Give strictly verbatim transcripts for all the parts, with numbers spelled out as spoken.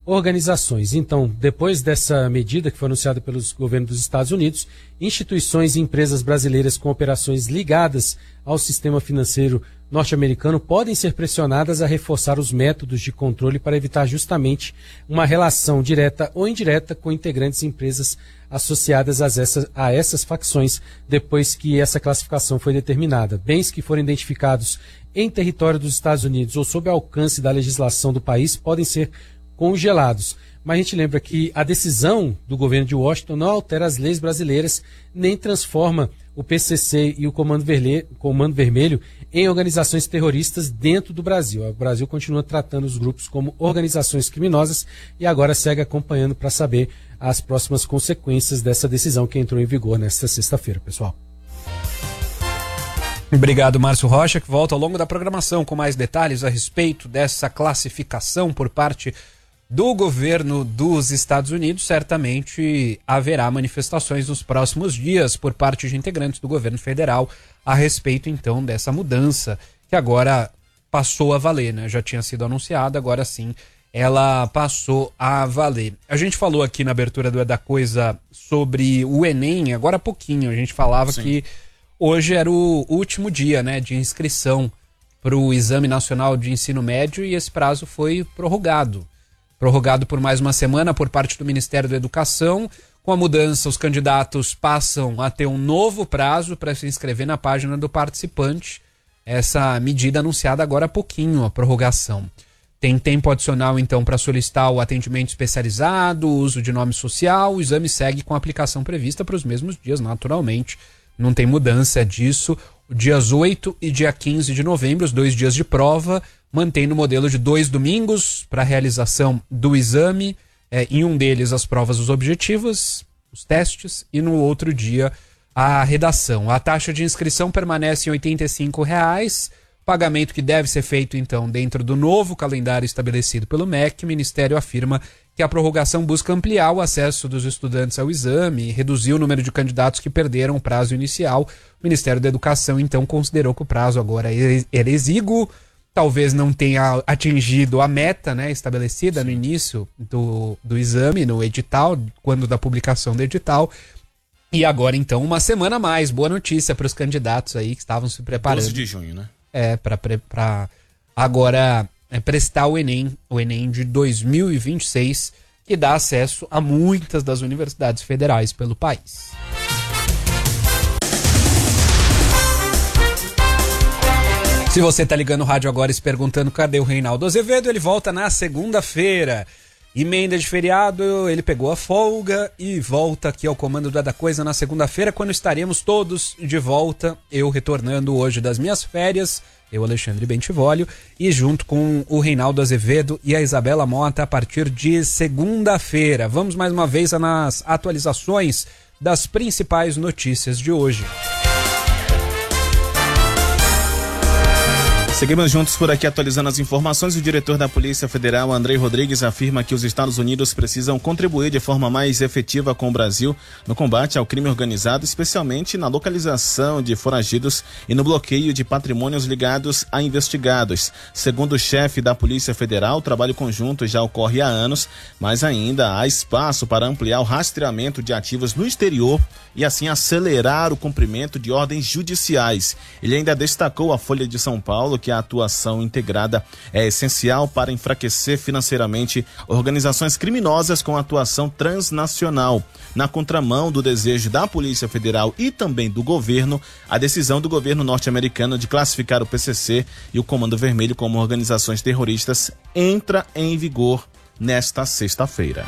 organizações. Então, depois dessa medida que foi anunciada pelos governos dos Estados Unidos, instituições e empresas brasileiras com operações ligadas ao sistema financeiro norte-americano podem ser pressionadas a reforçar os métodos de controle para evitar justamente uma relação direta ou indireta com integrantes de empresas associadas a essas, a essas facções, depois que essa classificação foi determinada. Bens que forem identificados em território dos Estados Unidos ou sob alcance da legislação do país podem ser congelados. Mas a gente lembra que a decisão do governo de Washington não altera as leis brasileiras, nem transforma o P C C e o Comando Vermelho, Comando Vermelho em organizações terroristas dentro do Brasil. O Brasil continua tratando os grupos como organizações criminosas e agora segue acompanhando para saber as próximas consequências dessa decisão que entrou em vigor nesta sexta-feira, pessoal. Obrigado, Márcio Rocha, que volta ao longo da programação com mais detalhes a respeito dessa classificação por parte do governo dos Estados Unidos. Certamente haverá manifestações nos próximos dias por parte de integrantes do governo federal a respeito, então, dessa mudança que agora passou a valer, né? Já tinha sido anunciada, agora sim ela passou a valer. A gente falou aqui na abertura do É da Coisa sobre o Enem, agora há pouquinho a gente falava sim. que hoje era o último dia, né, de inscrição para o Exame Nacional de Ensino Médio e esse prazo foi prorrogado. Prorrogado por mais uma semana por parte do Ministério da Educação. Com a mudança, os candidatos passam a ter um novo prazo para se inscrever na página do participante. Essa medida anunciada agora há pouquinho, a prorrogação. Tem tempo adicional, então, para solicitar o atendimento especializado, o uso de nome social. O exame segue com a aplicação prevista para os mesmos dias, naturalmente. Não tem mudança disso. Dias oito e dia quinze de novembro, os dois dias de prova, mantendo o modelo de dois domingos para a realização do exame. É, em um deles, as provas, os objetivos, os testes, e no outro dia, a redação. A taxa de inscrição permanece em oitenta e cinco reais, pagamento que deve ser feito, então, dentro do novo calendário estabelecido pelo M E C. O Ministério afirma que a prorrogação busca ampliar o acesso dos estudantes ao exame e reduzir o número de candidatos que perderam o prazo inicial. O Ministério da Educação, então, considerou que o prazo agora era exíguo, talvez não tenha atingido a meta, né, estabelecida no início do, do exame, no edital, quando da publicação do edital. E agora, então, uma semana a mais. Boa notícia para os candidatos aí que estavam se preparando. doze de junho, né? É, para agora é, prestar o Enem, o Enem de dois mil e vinte e seis, que dá acesso a muitas das universidades federais pelo país. Se você tá ligando o rádio agora e se perguntando cadê o Reinaldo Azevedo, ele volta na segunda-feira. Emenda de feriado, ele pegou a folga e volta aqui ao comando do É da Coisa na segunda-feira, quando estaremos todos de volta. Eu retornando hoje das minhas férias, eu, Alexandre Bentivolio, e junto com o Reinaldo Azevedo e a Isabela Mota a partir de segunda-feira. Vamos mais uma vez nas atualizações das principais notícias de hoje. Seguimos juntos por aqui atualizando as informações. O diretor da Polícia Federal, Andrei Rodrigues, afirma que os Estados Unidos precisam contribuir de forma mais efetiva com o Brasil no combate ao crime organizado, especialmente na localização de foragidos e no bloqueio de patrimônios ligados a investigados. Segundo o chefe da Polícia Federal, o trabalho conjunto já ocorre há anos, mas ainda há espaço para ampliar o rastreamento de ativos no exterior e assim acelerar o cumprimento de ordens judiciais. Ele ainda destacou à Folha de São Paulo que a atuação integrada é essencial para enfraquecer financeiramente organizações criminosas com atuação transnacional. Na contramão do desejo da Polícia Federal e também do governo, a decisão do governo norte-americano de classificar o P C C e o Comando Vermelho como organizações terroristas entra em vigor nesta sexta-feira.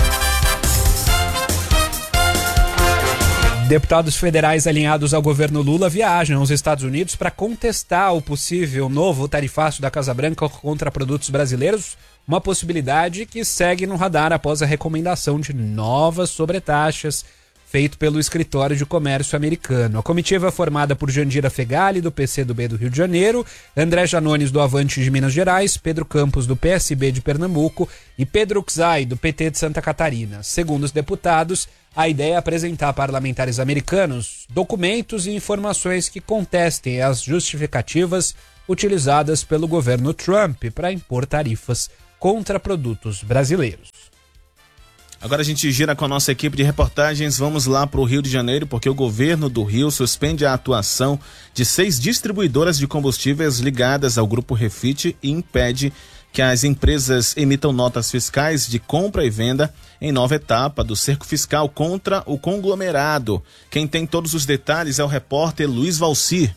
Deputados federais alinhados ao governo Lula viajam aos Estados Unidos para contestar o possível novo tarifaço da Casa Branca contra produtos brasileiros, uma possibilidade que segue no radar após a recomendação de novas sobretaxas feito pelo Escritório de Comércio americano. A comitiva formada por Jandira Fegali, do P C do B do Rio de Janeiro, André Janones, do Avante de Minas Gerais, Pedro Campos, do P S B de Pernambuco e Pedro Uczai, do P T de Santa Catarina. Segundo os deputados, a ideia é apresentar a parlamentares americanos documentos e informações que contestem as justificativas utilizadas pelo governo Trump para impor tarifas contra produtos brasileiros. Agora a gente gira com a nossa equipe de reportagens. Vamos lá para o Rio de Janeiro, porque o governo do Rio suspende a atuação de seis distribuidoras de combustíveis ligadas ao Grupo Refit e impede que as empresas emitam notas fiscais de compra e venda em nova etapa do cerco fiscal contra o conglomerado. Quem tem todos os detalhes é o repórter Luiz Valcir.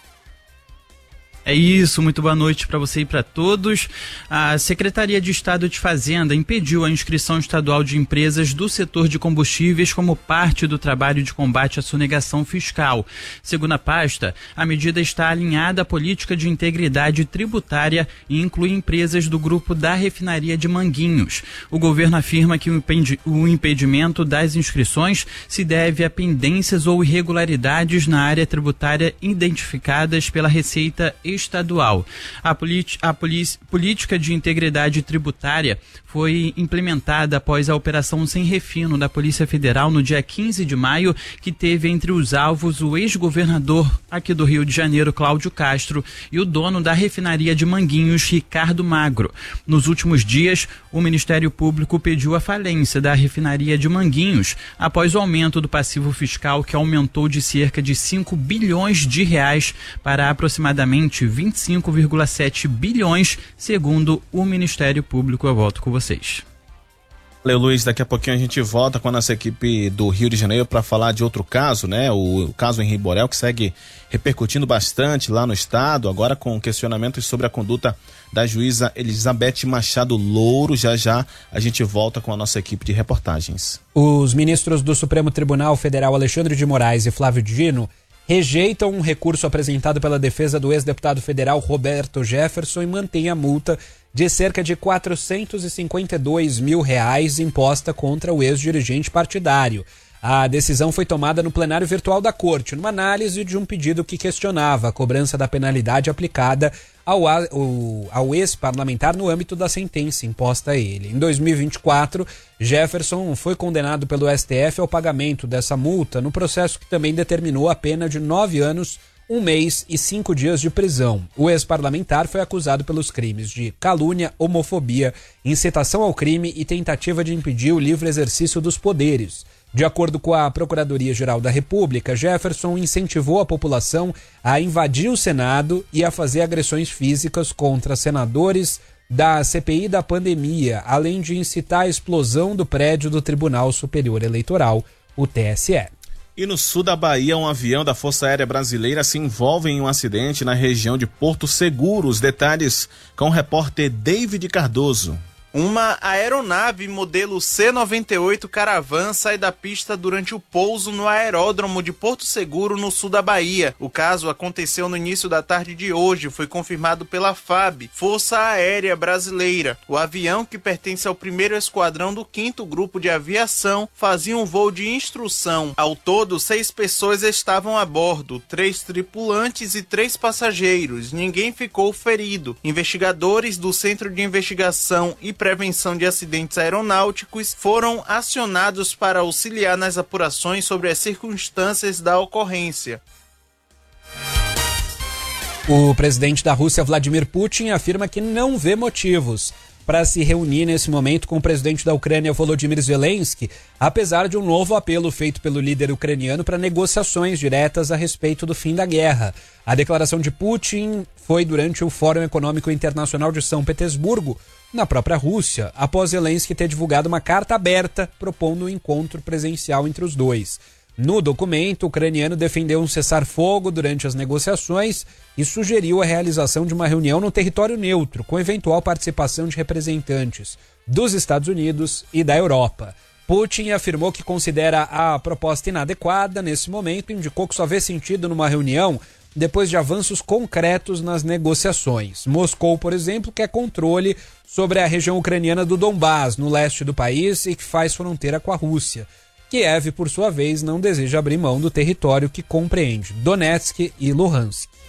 É isso, muito boa noite para você e para todos. A Secretaria de Estado de Fazenda impediu a inscrição estadual de empresas do setor de combustíveis como parte do trabalho de combate à sonegação fiscal. Segundo a pasta, a medida está alinhada à política de integridade tributária e inclui empresas do grupo da refinaria de Manguinhos. O governo afirma que o impedimento das inscrições se deve a pendências ou irregularidades na área tributária identificadas pela Receita Estadual. A, a política de integridade tributária foi implementada após a Operação Sem Refino da Polícia Federal no dia quinze de maio, que teve entre os alvos o ex-governador aqui do Rio de Janeiro, Cláudio Castro, e o dono da refinaria de Manguinhos, Ricardo Magro. Nos últimos dias, o Ministério Público pediu a falência da refinaria de Manguinhos após o aumento do passivo fiscal, que aumentou de cerca de cinco bilhões de reais para aproximadamente vinte e cinco vírgula sete bilhões, segundo o Ministério Público. Eu volto com vocês. Valeu, Luiz. Daqui a pouquinho a gente volta com a nossa equipe do Rio de Janeiro para falar de outro caso, né? O, o caso Henri Borel, que segue repercutindo bastante lá no estado, agora com questionamentos sobre a conduta da juíza Elizabeth Machado Louro. Já já a gente volta com a nossa equipe de reportagens. Os ministros do Supremo Tribunal Federal, Alexandre de Moraes e Flávio Dino, rejeitam um recurso apresentado pela defesa do ex-deputado federal Roberto Jefferson e mantém a multa de cerca de quatrocentos e cinquenta e dois mil reais imposta contra o ex-dirigente partidário. A decisão foi tomada no plenário virtual da Corte, numa análise de um pedido que questionava a cobrança da penalidade aplicada ao, ao, ao ex-parlamentar no âmbito da sentença imposta a ele. Em dois mil e vinte e quatro, Jefferson foi condenado pelo S T F ao pagamento dessa multa, no processo que também determinou a pena de nove anos, um mês e cinco dias de prisão. O ex-parlamentar foi acusado pelos crimes de calúnia, homofobia, incitação ao crime e tentativa de impedir o livre exercício dos poderes. De acordo com a Procuradoria-Geral da República, Jefferson incentivou a população a invadir o Senado e a fazer agressões físicas contra senadores da C P I da pandemia, além de incitar a explosão do prédio do Tribunal Superior Eleitoral, o T S E. E no sul da Bahia, um avião da Força Aérea Brasileira se envolve em um acidente na região de Porto Seguro. Os detalhes com o repórter David Cardoso. Uma aeronave modelo C noventa e oito Caravan sai da pista durante o pouso no aeródromo de Porto Seguro, no sul da Bahia. O caso aconteceu no início da tarde de hoje, foi confirmado pela F A B, Força Aérea Brasileira. O avião, que pertence ao primeiro esquadrão do quinto Grupo de Aviação, fazia um voo de instrução. Ao todo, seis pessoas estavam a bordo, três tripulantes e três passageiros. Ninguém ficou ferido. Investigadores do Centro de Investigação e Prevenção de Acidentes Aeronáuticos foram acionados para auxiliar nas apurações sobre as circunstâncias da ocorrência. O presidente da Rússia, Vladimir Putin, afirma que não vê motivos para se reunir nesse momento com o presidente da Ucrânia, Volodymyr Zelensky, apesar de um novo apelo feito pelo líder ucraniano para negociações diretas a respeito do fim da guerra. A declaração de Putin foi durante o Fórum Econômico Internacional de São Petersburgo, na própria Rússia, após Zelensky ter divulgado uma carta aberta propondo um encontro presencial entre os dois. No documento, o ucraniano defendeu um cessar-fogo durante as negociações e sugeriu a realização de uma reunião no território neutro, com eventual participação de representantes dos Estados Unidos e da Europa. Putin afirmou que considera a proposta inadequada nesse momento e indicou que só vê sentido numa reunião depois de avanços concretos nas negociações. Moscou, por exemplo, quer controle sobre a região ucraniana do Donbás, no leste do país, e que faz fronteira com a Rússia. Kiev, por sua vez, não deseja abrir mão do território que compreende Donetsk e Luhansk.